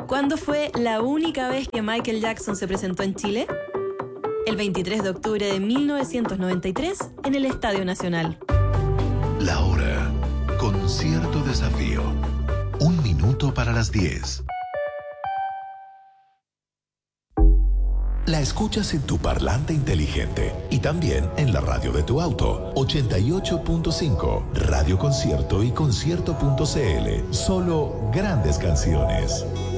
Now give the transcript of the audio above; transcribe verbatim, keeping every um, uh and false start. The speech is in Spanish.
¿Cuándo fue la única vez que Michael Jackson se presentó en Chile? El veintitrés de octubre de mil novecientos noventa y tres en el Estadio Nacional. La hora con cierto desafío. Un minuto para las diez. La escuchas en tu parlante inteligente y también en la radio de tu auto. ochenta y ocho punto cinco, Radio Concierto y concierto punto c l. Solo grandes canciones.